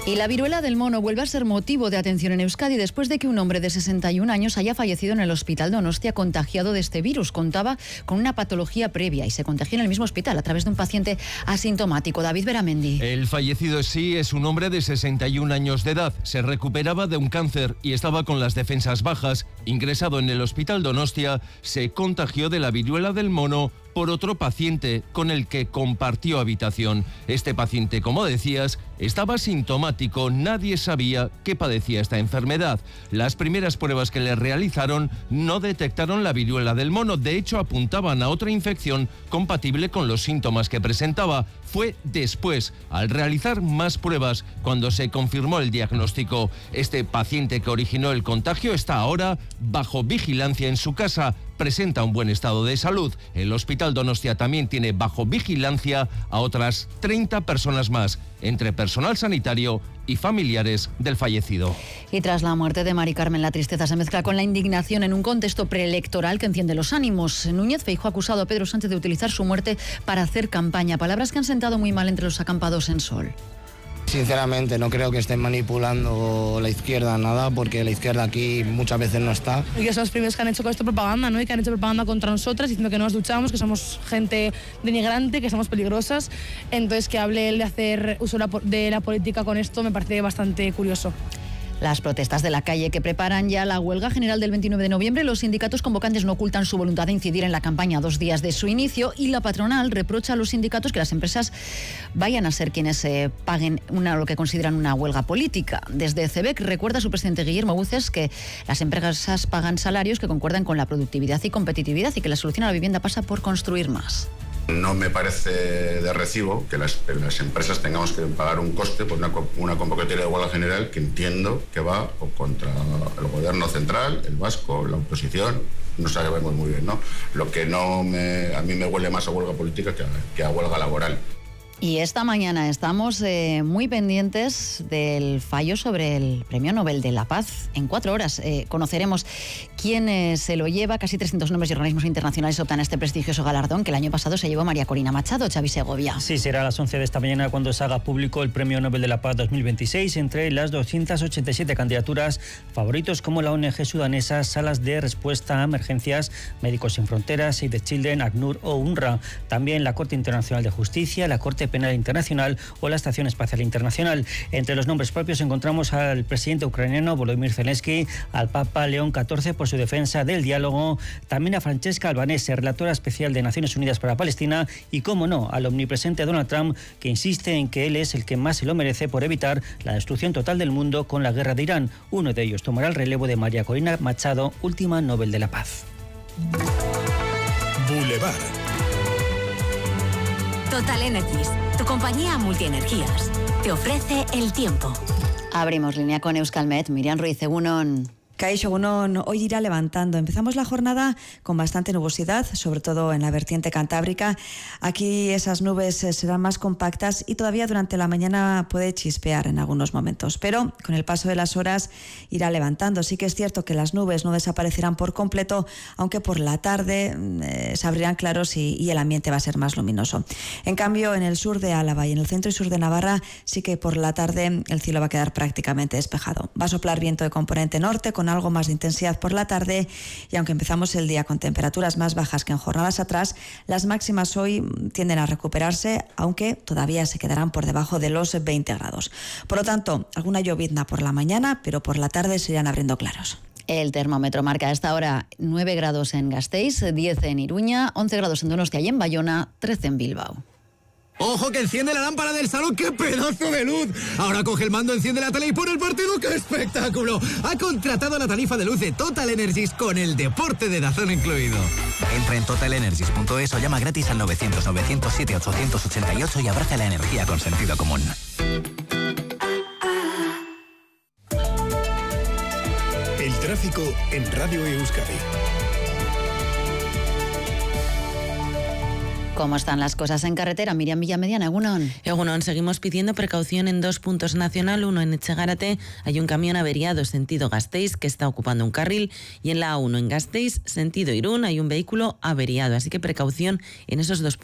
Y la viruela del mono vuelve a ser motivo de atención en Euskadi después de que un hombre de 61 años haya fallecido en el hospital Donostia contagiado de este virus. Contaba con una patología previa y se contagió en el mismo hospital a través de un paciente asintomático. David Beramendi. El fallecido sí es un hombre de 61 años de edad. Se recuperaba de un cáncer y estaba con las defensas bajas. Ingresado en el hospital Donostia, se contagió de la viruela del mono por otro paciente con el que compartió habitación. Este paciente, como decías, estaba asintomático, nadie sabía que padecía esta enfermedad. Las primeras pruebas que le realizaron no detectaron la viruela del mono, de hecho apuntaban a otra infección compatible con los síntomas que presentaba. Fue después, al realizar más pruebas, cuando se confirmó el diagnóstico. Este paciente que originó el contagio está ahora bajo vigilancia en su casa. Presenta un buen estado de salud. El Hospital Donostia también tiene bajo vigilancia a otras 30 personas más, entre personal sanitario y familiares del fallecido. Y tras la muerte de Mari Carmen, la tristeza se mezcla con la indignación en un contexto preelectoral que enciende los ánimos. Núñez Feijóo ha acusado a Pedro Sánchez de utilizar su muerte para hacer campaña. Palabras que han sentado muy mal entre los acampados en Sol. Sinceramente no creo que estén manipulando la izquierda nada, porque la izquierda aquí muchas veces no está. Y que son los primeros que han hecho con esto propaganda, ¿no? Y que han hecho propaganda contra nosotras, diciendo que no nos duchamos, que somos gente denigrante, que somos peligrosas. Entonces que hable él de hacer uso de la política con esto me parece bastante curioso. Las protestas de la calle que preparan ya la huelga general del 29 de noviembre, los sindicatos convocantes no ocultan su voluntad de incidir en la campaña a 2 días de su inicio y la patronal reprocha a los sindicatos que las empresas vayan a ser quienes paguen lo que consideran una huelga política. Desde CEBEC recuerda su presidente Guillermo Buces que las empresas pagan salarios que concuerdan con la productividad y competitividad y que la solución a la vivienda pasa por construir más. No me parece de recibo que las empresas tengamos que pagar un coste por una convocatoria de huelga general que entiendo que va contra el gobierno central, el vasco, la oposición. No sabemos muy bien, ¿no? Lo que a mí me huele más a huelga política que a huelga laboral. Y esta mañana estamos muy pendientes del fallo sobre el Premio Nobel de la Paz. En 4 horas conoceremos quién se lo lleva. Casi 300 nombres y organismos internacionales optan a este prestigioso galardón que el año pasado se llevó María Corina Machado. Xavi Segovia. Sí, será a las 11 de esta mañana cuando se haga público el Premio Nobel de la Paz 2026 entre las 287 candidaturas. Favoritos como la ONG sudanesa, Salas de Respuesta a Emergencias, Médicos Sin Fronteras, Save the Children, ACNUR o UNRWA. También la Corte Internacional de Justicia, la Corte Penal Internacional o la Estación Espacial Internacional. Entre los nombres propios encontramos al presidente ucraniano Volodymyr Zelensky, al Papa León XIV por su defensa del diálogo, también a Francesca Albanese, relatora especial de Naciones Unidas para Palestina, y, cómo no, al omnipresente Donald Trump, que insiste en que él es el que más se lo merece por evitar la destrucción total del mundo con la guerra de Irán. Uno de ellos tomará el relevo de María Corina Machado, última Nobel de la Paz. Boulevard. Total Energies, tu compañía multienergías, te ofrece el tiempo. Abrimos línea con Euskalmet. Miriam Ruiz, egunon. Kaixo, egunon, hoy irá levantando. Empezamos la jornada con bastante nubosidad, sobre todo en la vertiente cantábrica. Aquí esas nubes serán más compactas y todavía durante la mañana puede chispear en algunos momentos. Pero con el paso de las horas irá levantando. Sí que es cierto que las nubes no desaparecerán por completo, aunque por la tarde se abrirán claros y el ambiente va a ser más luminoso. En cambio, en el sur de Álava y en el centro y sur de Navarra, sí que por la tarde el cielo va a quedar prácticamente despejado. Va a soplar viento de componente norte con algo más de intensidad por la tarde y aunque empezamos el día con temperaturas más bajas que en jornadas atrás, las máximas hoy tienden a recuperarse, aunque todavía se quedarán por debajo de los 20 grados. Por lo tanto, alguna llovizna por la mañana, pero por la tarde se irán abriendo claros. El termómetro marca a esta hora 9 grados en Gasteiz, 10 en Iruña, 11 grados en Donostia y en Bayona, 13 en Bilbao. ¡Ojo que enciende la lámpara del salón! ¡Qué pedazo de luz! Ahora coge el mando, enciende la tele y pone el partido. ¡Qué espectáculo! Ha contratado la tarifa de luz de Total Energies con el deporte de DAZN incluido. Entra en totalenergies.es o llama gratis al 900-907-888 y abraza la energía con sentido común. El tráfico en Radio Euskadi. ¿Cómo están las cosas en carretera? Miriam Villamediana, egunon. Egunon, seguimos pidiendo precaución en 2 puntos nacional. Uno en Etxegarate, hay un camión averiado sentido Gasteiz que está ocupando un carril, y en la A1 en Gasteiz, sentido Irún, hay un vehículo averiado, así que precaución en esos 2 puntos.